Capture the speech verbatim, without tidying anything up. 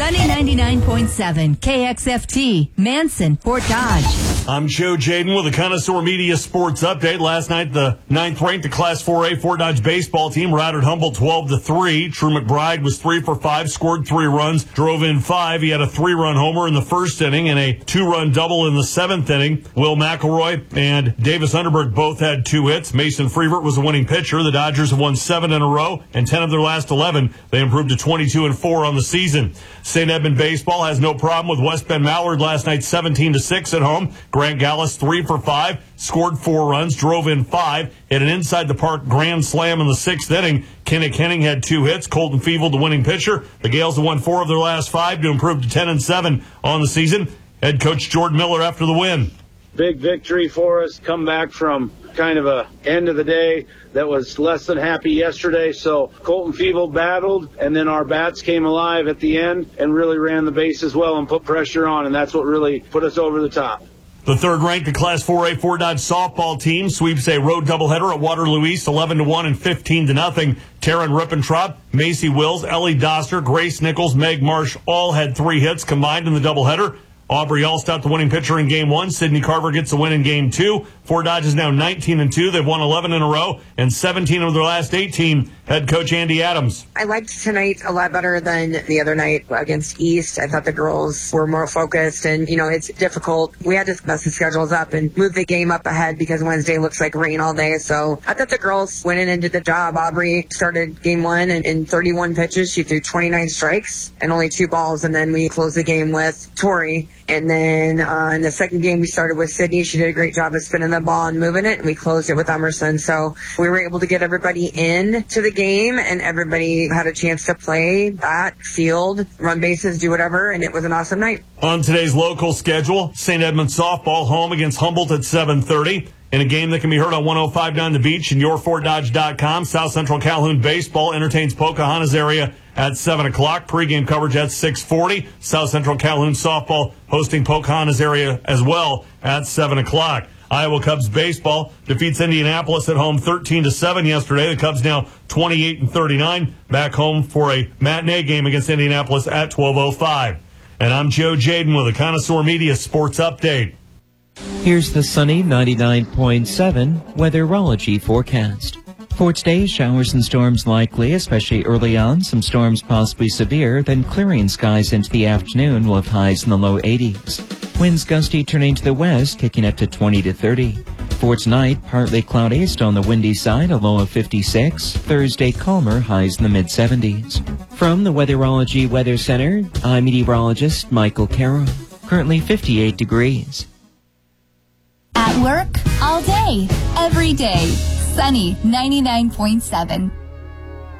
Sunny ninety-nine point seven, K X F T, Manson, Fort Dodge. I'm Joe Jaden with a Connoisseur Media Sports Update. Last night, the ninth-ranked Class four A Fort Dodge baseball team routed Humboldt twelve to three. True McBride was three for five, scored three runs, drove in five. He had a three-run homer in the first inning and a two-run double in the seventh inning. Will McElroy and Davis Underberg both had two hits. Mason Freevert was the winning pitcher. The Dodgers have won seven in a row and ten of their last eleven. They improved to twenty-two and four on the season. Saint Edmund baseball has no problem with West Bend Mallard last night, seventeen to six at home. Grant Gallus, three for five, scored four runs, drove in five, hit an inside-the-park grand slam in the sixth inning. Kenneth Henning had two hits. Colton Feeble, the winning pitcher. The Gales have won four of their last five to improve to ten and seven on the season. Head coach Jordan Miller after the win. Big victory for us. Come back from kind of a end of the day that was less than happy yesterday. So Colton Feeble battled, and then our bats came alive at the end and really ran the bases well and put pressure on, and that's what really put us over the top. The third-ranked Class four A Fort Dodge softball team sweeps a road doubleheader at Waterloo East, eleven to one and fifteen to nothing. Taryn Rippentrop, Macy Wills, Ellie Doster, Grace Nichols, Meg Marsh all had three hits combined in the doubleheader. Aubrey Allstott, the winning pitcher in game one. Sydney Carver gets the win in game two. Fort Dodge is now nineteen and two. They've won eleven in a row and seventeen of their last eighteen. Head coach Andy Adams. I liked tonight a lot better than the other night against East. I thought the girls were more focused, and, you know, it's difficult. We had to mess the schedules up and move the game up ahead because Wednesday looks like rain all day. So I thought the girls went in and did the job. Aubrey started game one, and in thirty-one pitches, she threw twenty-nine strikes and only two balls, and then we closed the game with Tori. And then uh, in the second game, we started with Sydney. She did a great job of spinning the ball and moving it, and we closed it with Emerson. So we were able to get everybody in to the game, and everybody had a chance to play, bat, field, run bases, do whatever, and it was an awesome night. On today's local schedule, Saint Edmund softball home against Humboldt at seven thirty. In a game that can be heard on one oh five point nine The Beach and your fort dodge dot com, South Central Calhoun baseball entertains Pocahontas area at seven o'clock. Pre-game coverage at six forty. South Central Calhoun softball hosting Pocahontas area as well at seven o'clock. Iowa Cubs baseball defeats Indianapolis at home thirteen to seven yesterday. The Cubs now twenty-eight and thirty-nine, back home for a matinee game against Indianapolis at twelve oh five. And I'm Joe Jaden with a Connoisseur Media Sports Update. Here's the sunny ninety-nine point seven weatherology forecast. For today, showers and storms likely, especially early on. Some storms possibly severe, then clearing skies into the afternoon. We'll have highs in the low eighties. Winds gusty turning to the west, kicking up to twenty to thirty. For tonight, partly cloudiest on the windy side, a low of fifty-six. Thursday, calmer, highs in the mid seventies. From the Weatherology Weather Center, I'm meteorologist Michael Carroll. Currently fifty-eight degrees. At work, all day, every day. Sunny ninety-nine point seven.